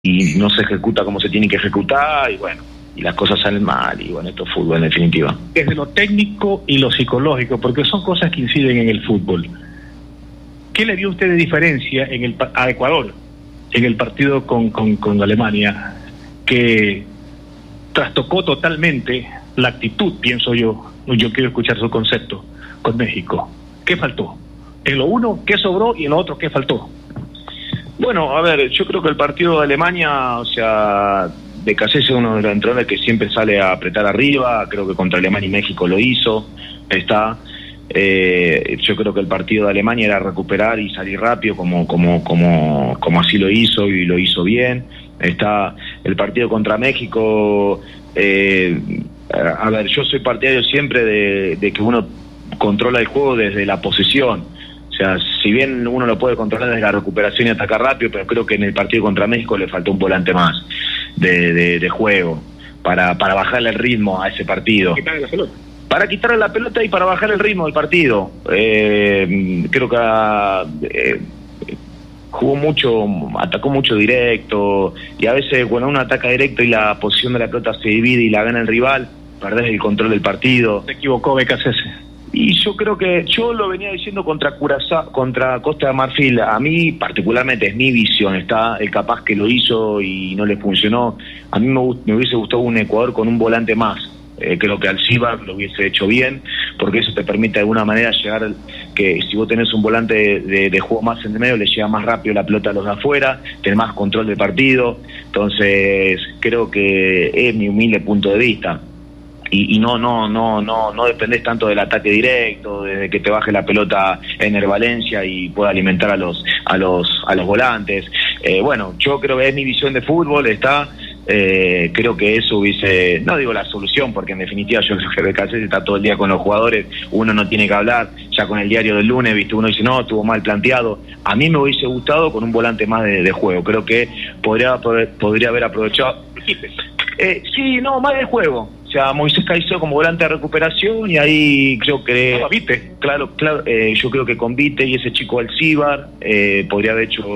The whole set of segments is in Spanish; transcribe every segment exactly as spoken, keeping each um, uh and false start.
y no se ejecuta como se tiene que ejecutar, y bueno, y las cosas salen mal, y bueno, esto es fútbol en definitiva. Desde lo técnico y lo psicológico, porque son cosas que inciden en el fútbol, ¿qué le vio usted de diferencia en el, a Ecuador en el partido con, con, con Alemania, que trastocó totalmente la actitud, pienso yo, yo quiero escuchar su concepto, con México? ¿Qué faltó? En lo uno, ¿qué sobró? Y en lo otro, ¿qué faltó? Bueno, a ver, yo creo que el partido de Alemania, o sea, De Cassese es uno de los entrenadores que siempre sale a apretar arriba, creo que contra Alemania y México lo hizo, está, eh, yo creo que el partido de Alemania era recuperar y salir rápido como, como, como, como así lo hizo y lo hizo bien, está el partido contra México, eh, a ver, yo soy partidario siempre de, de que uno controla el juego desde la posesión. O sea, si bien uno lo puede controlar desde la recuperación y atacar rápido, pero creo que en el partido contra México le faltó un volante más de, de, de juego para, para bajarle el ritmo a ese partido. Quitarle la pelota. Para quitarle la pelota y para bajar el ritmo del partido. Eh, creo que eh, jugó mucho, atacó mucho directo, y a veces cuando uno ataca directo y la posición de la pelota se divide y la gana el rival, perdés el control del partido. Se equivocó De Cassese. Y yo creo que, yo lo venía diciendo contra Curazao, contra Costa de Marfil, a mí particularmente es mi visión, está el capaz que lo hizo y no le funcionó. A mí me, me hubiese gustado un Ecuador con un volante más, eh, creo que Alcibar lo hubiese hecho bien, porque eso te permite de alguna manera llegar, que si vos tenés un volante de, de, de juego más en el medio, le llega más rápido la pelota a los de afuera, tenés más control del partido, entonces creo que es mi humilde punto de vista. Y, y no no no no no dependés tanto del ataque directo, desde que te baje la pelota Ener Valencia y pueda alimentar a los a los a los volantes. Eh, bueno, yo creo que es mi visión de fútbol, está eh, creo que eso hubiese, no digo la solución, porque en definitiva yo creo que De Cassese está todo el día con los jugadores, uno no tiene que hablar, ya con el diario del lunes, viste, uno dice no, estuvo mal planteado. A mí me hubiese gustado con un volante más de, de juego, creo que podría podría haber aprovechado. Eh, sí, no, más de juego. O sea, Moisés Caicedo como volante de recuperación, y ahí creo que... No, Vite. Claro, claro, eh, yo creo que con Vite y ese chico Alcibar eh, podría haber hecho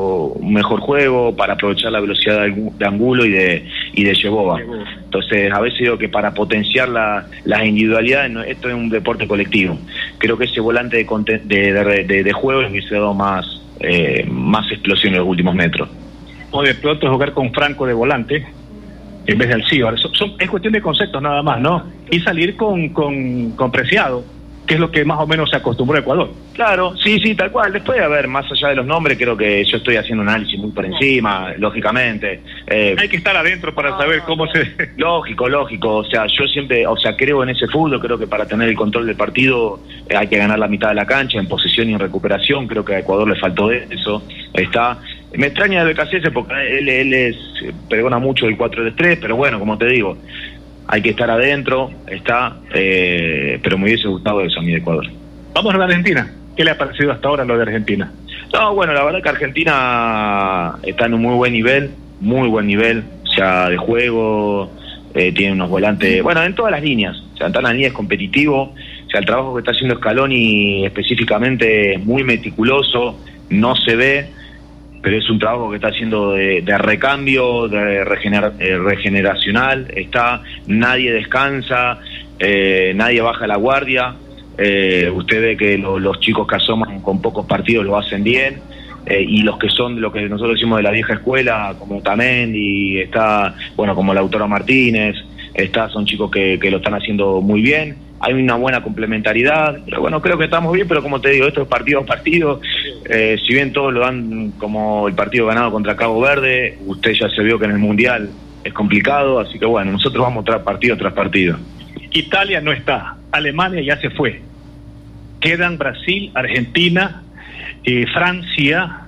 un mejor juego para aprovechar la velocidad de, de Angulo y de y de Yeboa. Entonces, a veces digo que para potenciar la, las individualidades, no, esto es un deporte colectivo. Creo que ese volante de, de, de, de, de juego le hubiese dado más, eh, más explosión en los últimos metros. O de pronto jugar con Franco de volante en vez de Alcibar. Son, son, es cuestión de conceptos nada más, ¿no? Y salir con, con, con Preciado, que es lo que más o menos se acostumbró a Ecuador. Claro, sí, sí, tal cual. Después, a ver, más allá de los nombres, creo que yo estoy haciendo un análisis muy por encima, lógicamente. Eh, Hay que estar adentro para saber cómo se... Lógico, lógico. O sea, yo siempre, o sea, creo en ese fútbol, creo que para tener el control del partido eh, hay que ganar la mitad de la cancha, en posesión y en recuperación. Creo que a Ecuador le faltó eso. Está... Me extraña de Cassese porque él, él es pregona mucho el cuatro tres tres, pero bueno, como te digo, hay que estar adentro, está, eh, pero me hubiese gustado eso a mí de Ecuador. Vamos a la Argentina. ¿Qué le ha parecido hasta ahora lo de Argentina? No, bueno, la verdad que Argentina está en un muy buen nivel, muy buen nivel, o sea, de juego, eh, tiene unos volantes, bueno, en todas las líneas, o sea, en todas las líneas es competitivo, o sea, el trabajo que está haciendo Scaloni específicamente es muy meticuloso, no se ve, pero es un trabajo que está haciendo de, de recambio, de regener, eh, regeneracional, está, nadie descansa, eh, nadie baja la guardia, eh, usted ve que lo, los chicos que asoman con pocos partidos lo hacen bien, eh, y los que son lo que nosotros decimos de la vieja escuela, como Tamendi, está, bueno, como Lautaro Martínez, está, son chicos que, que lo están haciendo muy bien. Hay una buena complementariedad, pero bueno, creo que estamos bien, pero como te digo, esto es partido a partido, eh, si bien todos lo dan como el partido ganado contra Cabo Verde, usted ya se vio que en el Mundial es complicado, así que bueno, nosotros vamos tras partido tras partido. Italia no está, Alemania ya se fue, quedan Brasil, Argentina, eh, Francia,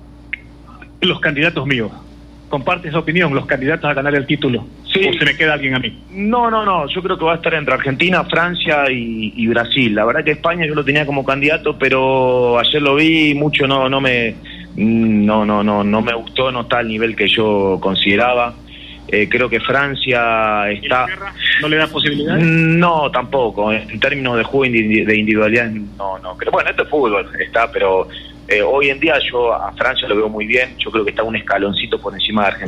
los candidatos míos. ¿Comparte esa opinión, los candidatos a ganar el título? Sí. ¿O se me queda alguien a mí? No, no, no, yo creo que va a estar entre Argentina, Francia y, y Brasil. La verdad que España yo lo tenía como candidato, pero ayer lo vi, mucho no no me no no no no me gustó, no está al nivel que yo consideraba. Eh, creo que Francia está... ¿No le da posibilidades? No, tampoco. En términos de juego de individualidad, no, no. Pero bueno, esto es fútbol, está, pero Eh, hoy en día yo a Francia lo veo muy bien, yo creo que está un escaloncito por encima de Argentina.